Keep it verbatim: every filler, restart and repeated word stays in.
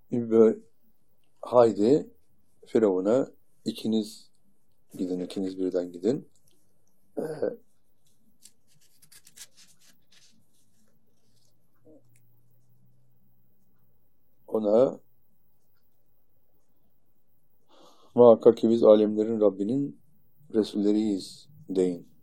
Ve haydi Firavun'a ikiniz gidin, ikiniz birden gidin. Ee, ona muhakkak ki biz alemlerin Rabbinin Resulleriyiz deyin.